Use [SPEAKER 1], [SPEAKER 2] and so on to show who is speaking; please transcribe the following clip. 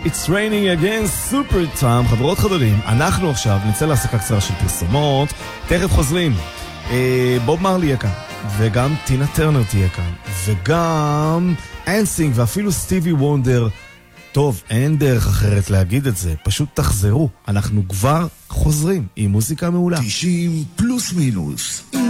[SPEAKER 1] It's raining again, super time. חברות חברים, אנחנו עכשיו נצא להפסקה קצרה של פרסומות, תכף חוזרים. בוב מרלי יהיה כאן, וגם טינה טרנר תהיה כאן, וגם אנסינג ואפילו סטיבי וונדר. טוב, אין דרך אחרת להגיד את זה, פשוט תחזרו, אנחנו כבר חוזרים עם מוזיקה מעולה.
[SPEAKER 2] 90 פלוס מינוס, עם